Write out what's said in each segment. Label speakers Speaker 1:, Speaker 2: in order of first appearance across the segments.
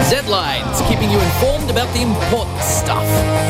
Speaker 1: Z-Lines, keeping you informed about the important stuff.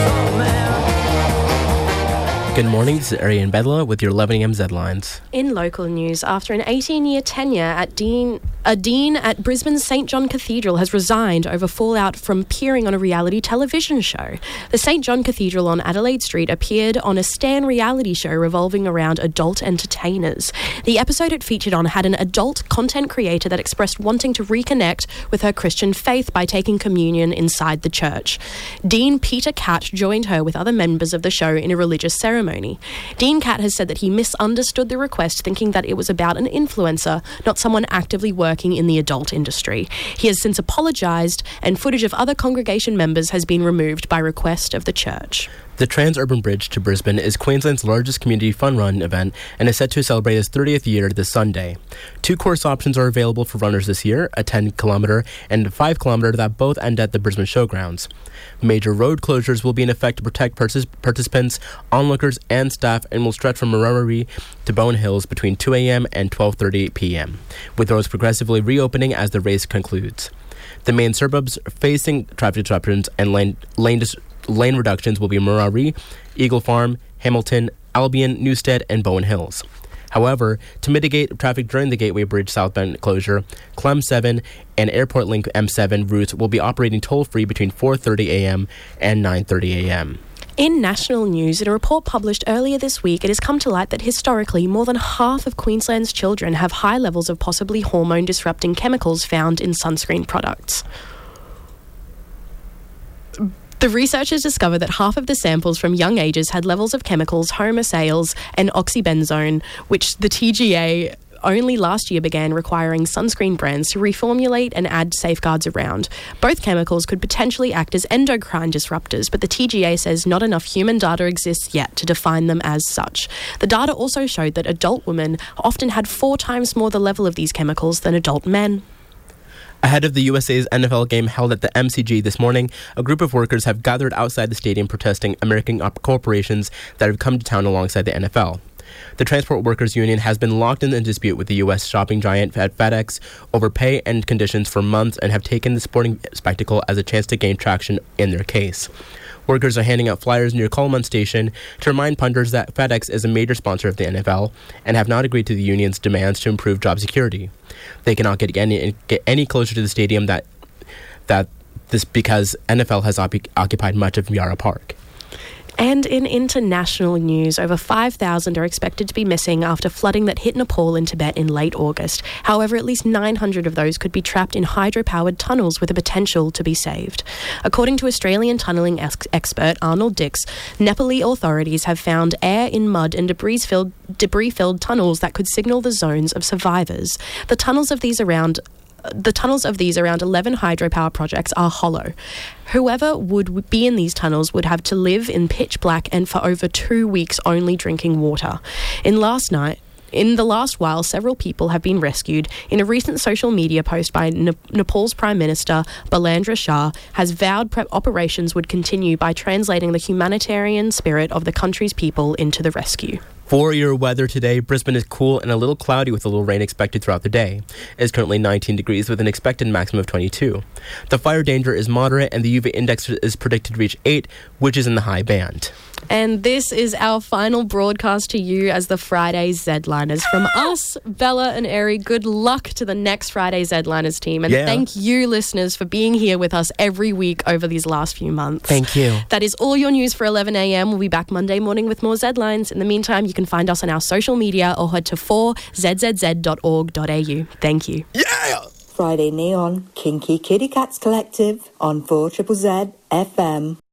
Speaker 2: Good morning, this is Arian Bedla with your 11 a.m. Z-Lines.
Speaker 3: In local news, after an 18-year tenure a dean at Brisbane's St John Cathedral has resigned over fallout from appearing on a reality television show. The St John Cathedral on Adelaide Street appeared on a Stan reality show revolving around adult entertainers. The episode it featured on had an adult content creator that expressed wanting to reconnect with her Christian faith by taking communion inside the church. Dean Peter Catt joined her with other members of the show in a religious ceremony. Dean Catt has said that he misunderstood the request, thinking that it was about an influencer, not someone actively working in the adult industry. He has since apologised, and footage of other congregation members has been removed by request of the church.
Speaker 2: The Transurban Bridge to Brisbane is Queensland's largest community fun run event and is set to celebrate its 30th year this Sunday. 2 course options are available for runners this year, a 10-kilometre and a 5-kilometre that both end at the Brisbane Showgrounds. Major road closures will be in effect to protect participants, onlookers and staff and will stretch from Murarrie to Bowen Hills between 2 a.m. and 12:30 p.m., with roads progressively reopening as the race concludes. The main suburbs facing traffic disruptions and lane reductions will be Murarrie, Eagle Farm, Hamilton, Albion, Newstead and Bowen Hills. However, to mitigate traffic during the Gateway Bridge southbound closure, Clem 7 and Airport Link M7 routes will be operating toll-free between 4:30 a.m. and 9:30 a.m.
Speaker 3: In national news, in a report published earlier this week, it has come to light that historically more than half of Queensland's children have high levels of possibly hormone-disrupting chemicals found in sunscreen products. The researchers discovered that half of the samples from young ages had levels of chemicals homosales and oxybenzone, which the TGA only last year began requiring sunscreen brands to reformulate and add safeguards around. Both chemicals could potentially act as endocrine disruptors, but the TGA says not enough human data exists yet to define them as such. The data also showed that adult women often had 4 times more the level of these chemicals than adult men.
Speaker 2: Ahead of the USA's NFL game held at the MCG this morning, a group of workers have gathered outside the stadium protesting American corporations that have come to town alongside the NFL. The Transport Workers Union has been locked in a dispute with the U.S. shopping giant at FedEx over pay and conditions for months and have taken the sporting spectacle as a chance to gain traction in their case. Workers are handing out flyers near Coleman Station to remind punters that FedEx is a major sponsor of the NFL and have not agreed to the union's demands to improve job security. They cannot get any closer to the stadium because NFL has occupied much of Yarra Park.
Speaker 3: And in international news, over 5,000 are expected to be missing after flooding that hit Nepal in Tibet in late August. However, at least 900 of those could be trapped in hydro-powered tunnels with the potential to be saved. According to Australian tunnelling expert Arnold Dix, Nepali authorities have found air in mud and debris-filled tunnels that could signal the zones of survivors. The tunnels of these around 11 hydropower projects are hollow. Whoever would be in these tunnels would have to live in pitch black and for over 2 weeks only drinking water. In the last while, several people have been rescued. In a recent social media post by Nepal's Prime Minister, Balandra Shah, has vowed operations would continue by translating the humanitarian spirit of the country's people into the rescue.
Speaker 2: For your weather today, Brisbane is cool and a little cloudy with a little rain expected throughout the day. It is currently 19 degrees with an expected maximum of 22. The fire danger is moderate and the UV index is predicted to reach 8, which is in the high band.
Speaker 3: And this is our final broadcast to you as the Friday Z-Liners. From us, Bella and Eri, good luck to the next Friday Z-Liners team. And thank you, listeners, for being here with us every week over these last few months.
Speaker 2: Thank you.
Speaker 3: That is all your news for 11 a.m. We'll be back Monday morning with more Z-Lines. In the meantime, you can find us on our social media or head to 4zzz.org.au. Thank you.
Speaker 2: Yeah!
Speaker 4: Friday Neon, Kinky Kitty Cats Collective on 4ZZZ FM.